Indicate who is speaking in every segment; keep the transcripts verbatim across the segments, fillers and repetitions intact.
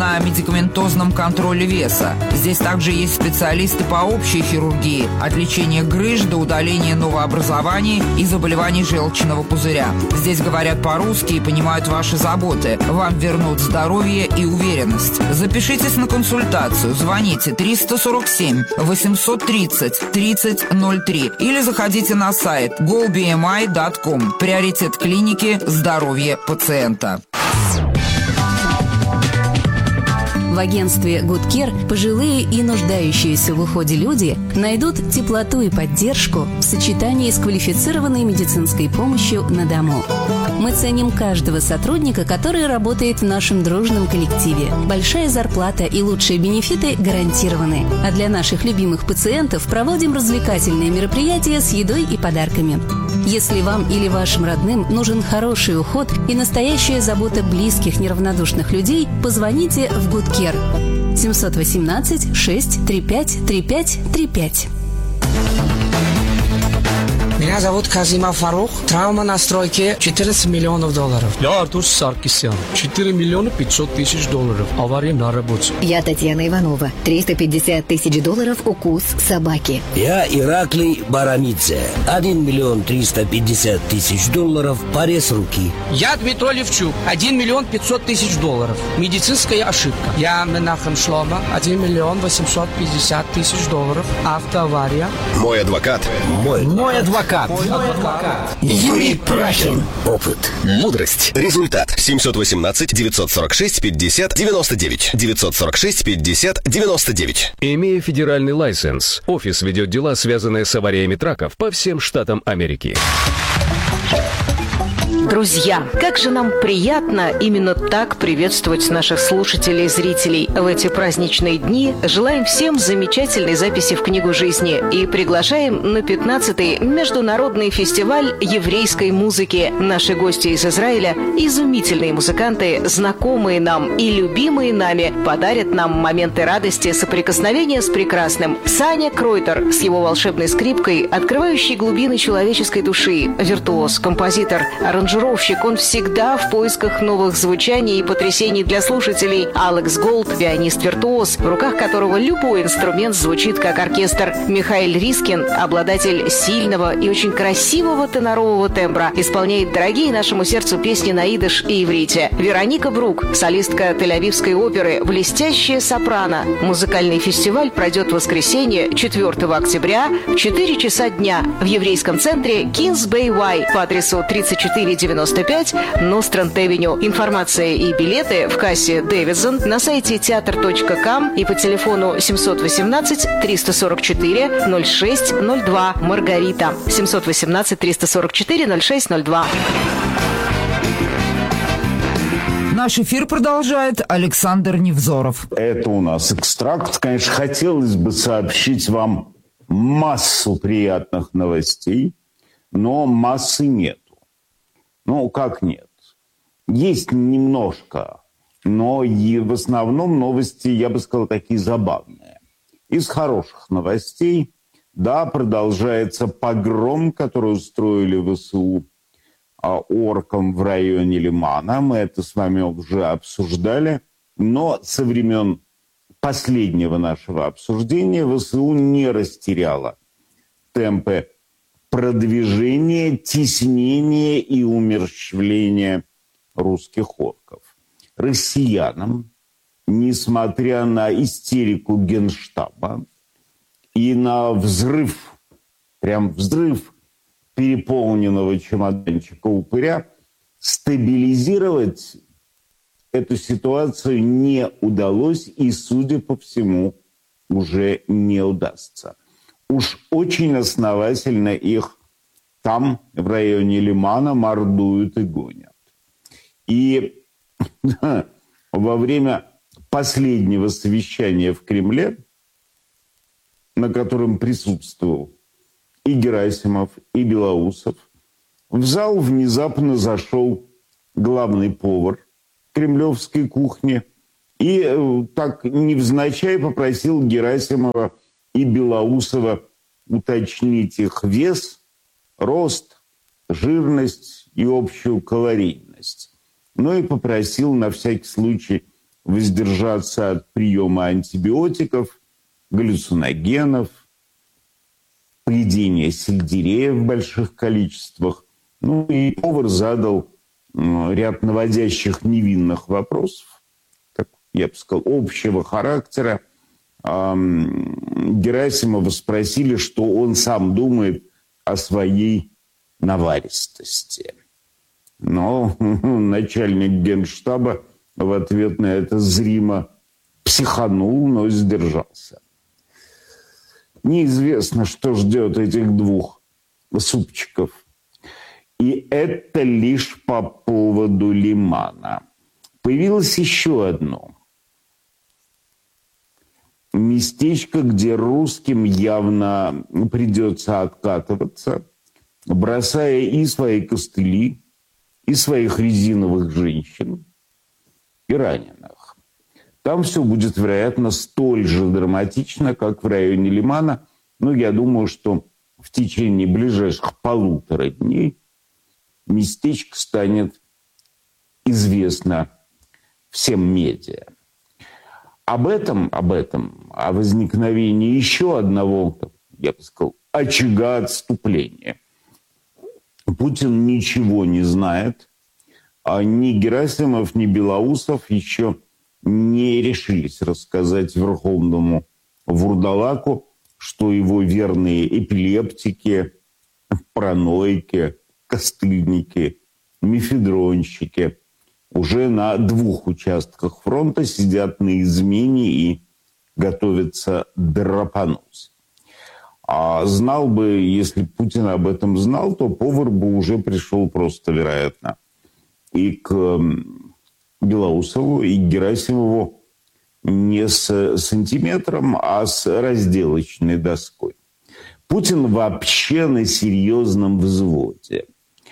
Speaker 1: на медикаментозном контроле веса. Здесь также есть специалисты по общей хирургии, от лечения грыж до удаления новообразований и заболеваний желчного пузыря. Здесь говорят по-русски и понимают ваши заботы. Вам вернут здоровье и уверенность. Запишитесь на консультацию. Звоните триста сорок семь восемьсот тридцать тридцать ноль три или заходите на сайт го би эм ай точка ком. Приоритет клиники – здоровье пациента.
Speaker 2: В агентстве Good Care пожилые и нуждающиеся в уходе люди найдут теплоту и поддержку в сочетании с квалифицированной медицинской помощью на дому. Мы ценим каждого сотрудника, который работает в нашем дружном коллективе. Большая зарплата и лучшие бенефиты гарантированы. А для наших любимых пациентов проводим развлекательные мероприятия с едой и подарками. Если вам или вашим родным нужен хороший уход и настоящая забота близких неравнодушных людей, позвоните в Good Care. семьсот восемнадцать шесть тридцать пять тридцать пять тридцать пять.
Speaker 3: Меня зовут Казимов Фарух. Травма на стройке четырнадцать миллионов долларов.
Speaker 4: Я Артур Саркисян. четыре миллиона пятьсот тысяч долларов. Авария на работе.
Speaker 5: Я Татьяна Иванова. триста пятьдесят тысяч долларов укус собаки.
Speaker 6: Я Ираклий Барамидзе. один миллион триста пятьдесят тысяч долларов. Порез руки.
Speaker 3: Я Дмитрий Левчук. один миллион пятьсот тысяч долларов. Медицинская ошибка. Я Менахем Шлома. один миллион восемьсот пятьдесят тысяч долларов. Автоавария.
Speaker 7: Мой адвокат.
Speaker 6: Мой.
Speaker 3: Мой адвокат.
Speaker 6: Мой адвокат. Юрий Прахин. Опыт.
Speaker 7: Мудрость. Результат. семьсот восемнадцать девятьсот сорок шесть пятьдесят девяносто девять. девятьсот сорок шесть пятьдесят девяносто девять.
Speaker 8: Имея федеральный лайсенс, офис ведет дела, связанные с авариями траков по всем штатам Америки.
Speaker 9: Друзья, как же нам приятно именно так приветствовать наших слушателей и зрителей в эти праздничные дни. Желаем всем замечательной записи в книгу жизни и приглашаем на пятнадцатый международный фестиваль еврейской музыки. Наши гости из Израиля, изумительные музыканты, знакомые нам и любимые нами, подарят нам моменты радости, соприкосновения с прекрасным. Саня Кройтер с его волшебной скрипкой, открывающей глубины человеческой души, виртуоз, композитор, аранжировщик. Он всегда в поисках новых звучаний и потрясений для слушателей. Алекс Голд, пианист-виртуоз, в руках которого любой инструмент звучит как оркестр. Михаил Рискин, обладатель сильного и очень красивого тенорового тембра, исполняет дорогие нашему сердцу песни на идиш и иврите. Вероника Брук, солистка Тель-Авивской оперы, блестящая сопрано. Музыкальный фестиваль пройдет в воскресенье, четвёртого октября, в четыре часа дня в еврейском центре Kings Bay Y по адресу тридцать четыре девяносто пять Нострант-Эвеню. Информация и билеты в кассе Дэвидсон на сайте театр точка ком и по телефону семьсот восемнадцать триста сорок четыре ноль шесть ноль два. Маргарита. семьсот восемнадцать триста сорок четыре ноль шесть ноль два.
Speaker 1: Наш эфир продолжает Александр Невзоров.
Speaker 10: Это у нас экстракт. Конечно, хотелось бы сообщить вам массу приятных новостей, но массы нет. Ну, как нет? Есть немножко, но и в основном новости, я бы сказал, такие забавные. Из хороших новостей, да, продолжается погром, который устроили ВСУ а, оркам в районе Лимана. Мы это с вами уже обсуждали, но со времен последнего нашего обсуждения ВСУ не растеряла темпы продвижение, теснение и умерщвление русских орков. Россиянам, несмотря на истерику Генштаба и на взрыв, прям взрыв переполненного чемоданчика упыря, стабилизировать эту ситуацию не удалось и, судя по всему, уже не удастся. Уж очень основательно их там, в районе Лимана, мордуют и гонят. И во время последнего совещания в Кремле, на котором присутствовал и Герасимов, и Белоусов, в зал внезапно зашел главный повар кремлевской кухни и так невзначай попросил Герасимова и Белоусова уточнить их вес, рост, жирность и общую калорийность. Ну и попросил на всякий случай воздержаться от приема антибиотиков, галлюциногенов, поедения сельдерея в больших количествах. Ну и повар задал ряд наводящих невинных вопросов, так, я бы сказал, общего характера. Герасимова спросили, что он сам думает о своей наваристости. Но начальник Генштаба в ответ на это зримо психанул, но сдержался. Неизвестно, что ждет этих двух супчиков. И это лишь по поводу лимана. Появилось еще одно местечко, где русским явно придется откатываться, бросая и свои костыли, и своих резиновых женщин, и раненых. Там все будет, вероятно, столь же драматично, как в районе Лимана. Но я думаю, что в течение ближайших полутора дней местечко станет известно всем медиа. Об этом, об этом, о возникновении еще одного, я бы сказал, очага отступления Путин ничего не знает, а ни Герасимов, ни Белоусов еще не решились рассказать верховному вурдалаку, что его верные эпилептики, параноики, костыльники, мефедронщики уже на двух участках фронта сидят на измене и готовятся драпануть. А знал бы, если Путин об этом знал, то повар бы уже пришел просто, вероятно, и к Белоусову, и к Герасимову не с сантиметром, а с разделочной доской. Путин вообще на серьезном взводе.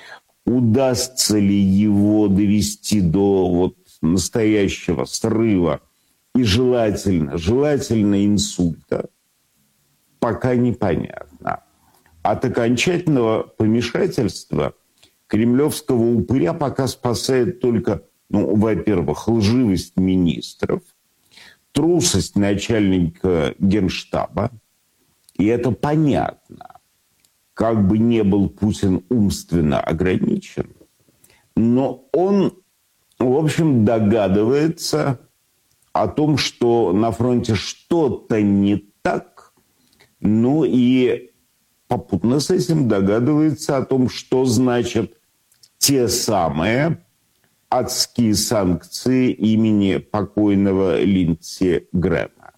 Speaker 10: Удастся ли его довести до вот настоящего срыва и желательно, желательно инсульта, пока непонятно. От окончательного помешательства кремлевского упыря пока спасает только, ну, во-первых, лживость министров, трусость начальника Генштаба, и это понятно. Как бы не был Путин умственно ограничен, но он, в общем, догадывается о том, что на фронте что-то не так, ну и попутно с этим догадывается о том, что значат те самые адские санкции имени покойного Линдси Грэма.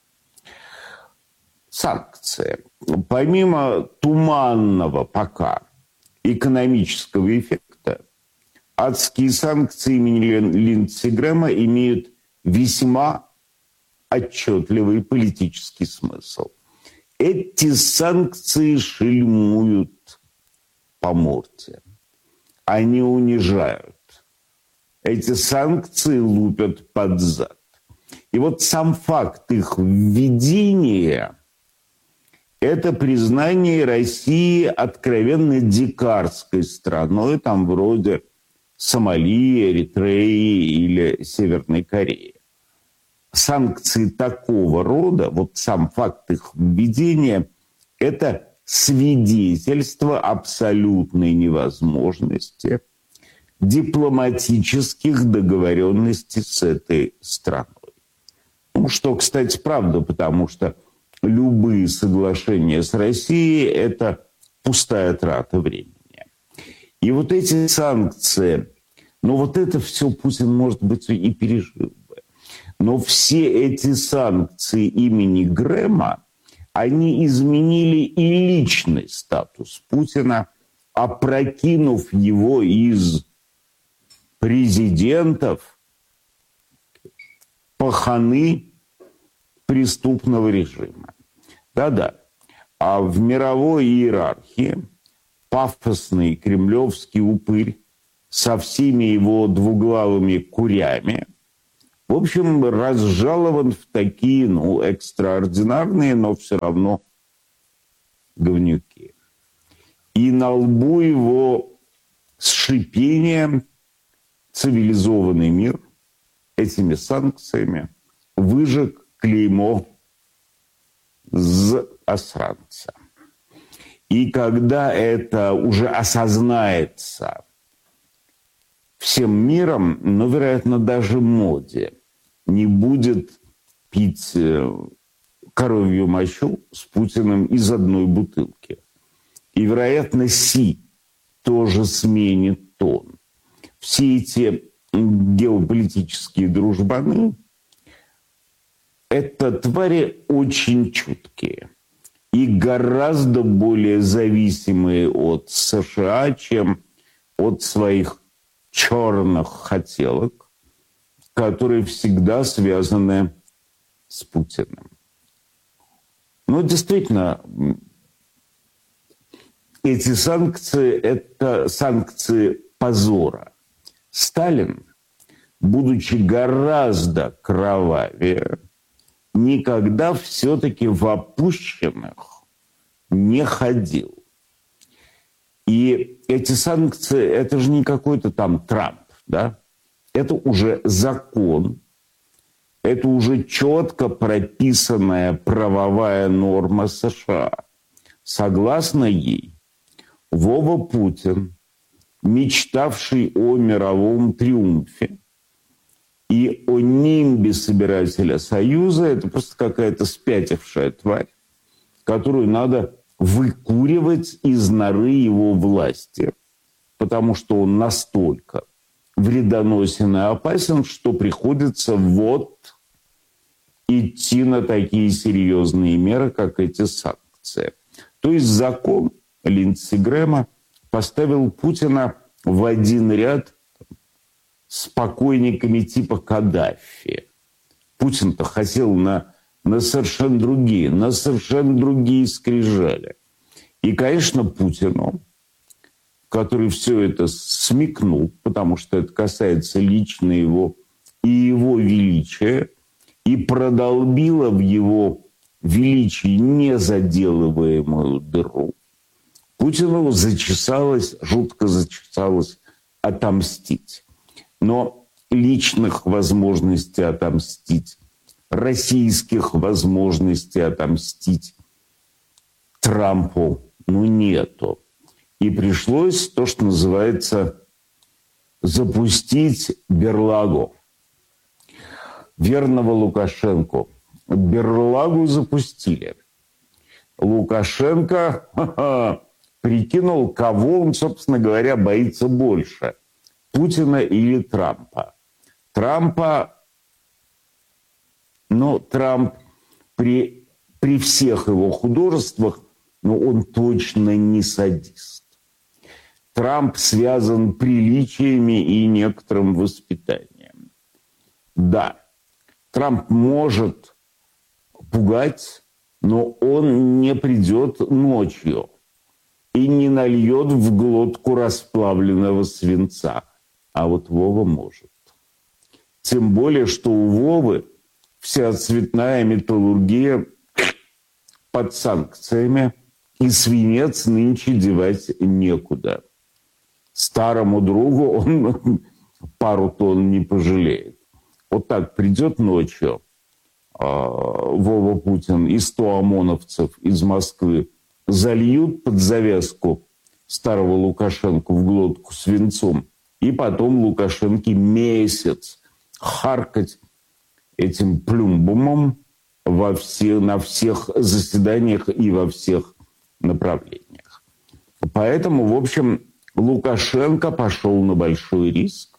Speaker 10: Санкции. Помимо туманного пока экономического эффекта, адские санкции имени Линдси Грэма имеют весьма отчетливый политический смысл. Эти санкции шельмуют по морде. Они унижают. Эти санкции лупят под зад. И вот сам факт их введения – это признание России откровенно дикарской страной, там вроде Сомали, Эритреи или Северной Кореи. Санкции такого рода, вот сам факт их введения, это свидетельство абсолютной невозможности дипломатических договоренностей с этой страной. Ну, что, кстати, правда, потому что любые соглашения с Россией – это пустая трата времени. И вот эти санкции, ну вот это все Путин, может быть, и пережил бы. Но все эти санкции имени Грэма, они изменили и личный статус Путина, опрокинув его из президентов паханы преступного режима. Да-да. А в мировой иерархии пафосный кремлевский упырь со всеми его двуглавыми курями, в общем, разжалован в такие, ну, экстраординарные, но все равно говнюки. И на лбу его с шипением цивилизованный мир, этими санкциями выжег клеймо засранца. И когда это уже осознается всем миром, но, вероятно, даже моде не будет пить коровью мочу с Путиным из одной бутылки. И, вероятно, Си тоже сменит тон. Все эти геополитические дружбаны – это твари очень чуткие и гораздо более зависимые от США, чем от своих черных хотелок, которые всегда связаны с Путиным. Но действительно, эти санкции – это санкции позора. Сталин, будучи гораздо кровавее, никогда все-таки в опущенных не ходил. И эти санкции – это же не какой-то там Трамп, да? Это уже закон, это уже четко прописанная правовая норма США. Согласно ей, Вова Путин, мечтавший о мировом триумфе и о нимбе собирателя Союза, это просто какая-то спятившая тварь, которую надо выкуривать из норы его власти, потому что он настолько вредоносен и опасен, что приходится вот идти на такие серьезные меры, как эти санкции. То есть закон Линдси Грэма поставил Путина в один ряд с покойниками типа Каддафи. Путин-то хотел на, на совершенно другие, на совершенно другие скрижали. И, конечно, Путину, который все это смекнул, потому что это касается лично его и его величия, и продолбило в его величии незаделываемую дыру, Путину зачесалось, жутко зачесалось отомстить. Но личных возможностей отомстить, российских возможностей отомстить Трампу, ну, нету. И пришлось то, что называется, запустить Берлагу. Верного Лукашенко. Берлагу запустили. Лукашенко ха-ха, прикинул, кого он, собственно говоря, боится больше. Путина или Трампа. Трампа, ну, Трамп при, при всех его художествах, ну, он точно не садист. Трамп связан приличиями и некоторым воспитанием. Да, Трамп может пугать, но он не придет ночью и не нальет в глотку расплавленного свинца. А вот Вова может. Тем более, что у Вовы вся цветная металлургия под санкциями, и свинец нынче девать некуда. Старому другу он пару тонн не пожалеет. Вот так придет ночью э, Вова Путин и сто ОМОНовцев из Москвы зальют под завязку старого Лукашенко в глотку свинцом, и потом Лукашенке месяц харкать этим плюмбумом во все, на всех заседаниях и во всех направлениях. Поэтому, в общем, Лукашенко пошел на большой риск.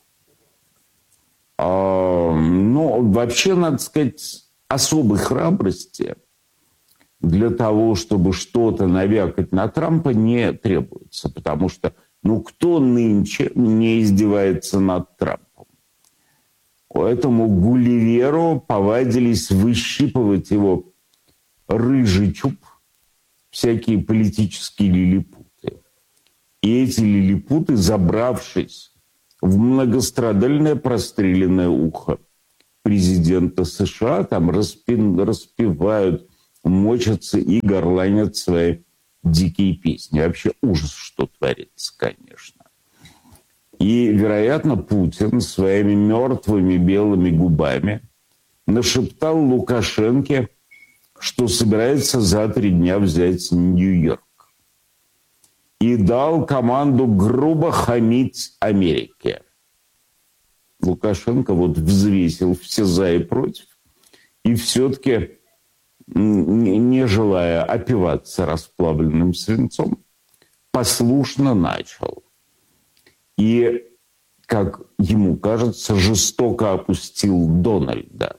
Speaker 10: А, но вообще, надо сказать, особой храбрости для того, чтобы что-то навякать на Трампа, не требуется. Потому что, ну, кто нынче не издевается над Трампом? Поэтому Гулливеру повадились выщипывать его рыжий чуб, всякие политические лилипуты. И эти лилипуты, забравшись в многострадальное простреленное ухо президента США, там распи- распевают, мочатся и горланят свои дикие песни. Вообще ужас, что творится, конечно. И, вероятно, Путин своими мертвыми белыми губами нашептал Лукашенке, что собирается за три дня взять Нью-Йорк. И дал команду грубо хамить Америке. Лукашенко вот взвесил все за и против. И все-таки, не желая опиваться расплавленным свинцом, послушно начал. И, как ему кажется, жестоко опустил Дональда.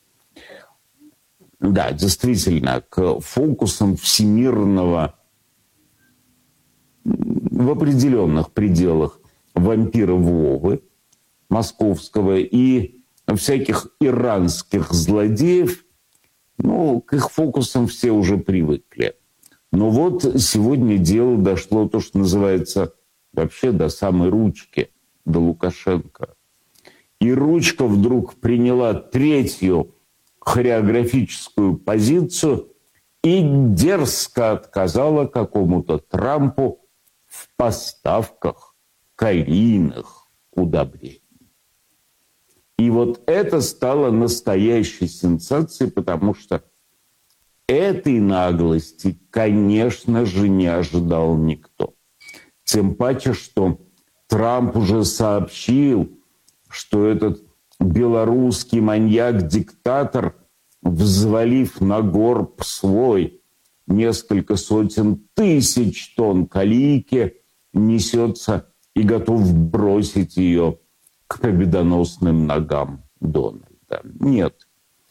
Speaker 10: Да, действительно, к фокусам всемирного в определенных пределах вампира Вовы московского и всяких иранских злодеев, ну, к их фокусам все уже привыкли. Но вот сегодня дело дошло, то, что называется, вообще до самой ручки, до Лукашенко. И ручка вдруг приняла третью хореографическую позицию и дерзко отказала какому-то Трампу в поставках калийных удобрений. И вот это стало настоящей сенсацией, потому что этой наглости, конечно же, не ожидал никто. Тем паче, что Трамп уже сообщил, что этот белорусский маньяк-диктатор, взвалив на горб свой несколько сотен тысяч тонн калийки, несется и готов бросить ее к победоносным ногам Дональда. Нет.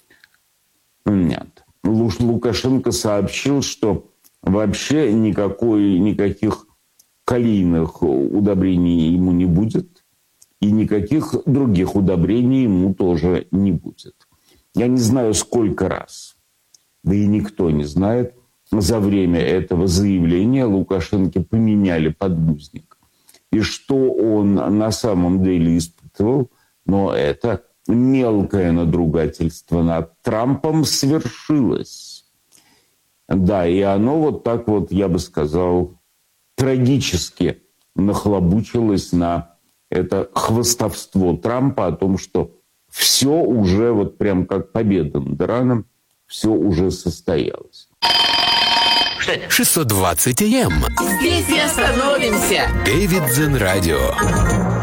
Speaker 10: Нет. Лукашенко сообщил, что вообще никакой, никаких калийных удобрений ему не будет, и никаких других удобрений ему тоже не будет. Я не знаю, сколько раз, да и никто не знает, за время этого заявления Лукашенко поменяли подгузник. И что он на самом деле испытывал, но это мелкое надругательство над Трампом свершилось. Да, и оно вот так вот, я бы сказал, трагически нахлобучилось на это хвастовство Трампа о том, что все уже, вот прям как победа над Ираном, все уже состоялось.
Speaker 11: шестьсот двадцать эй эм.
Speaker 12: Здесь и остановимся.
Speaker 11: Дэвид Дзен Радио.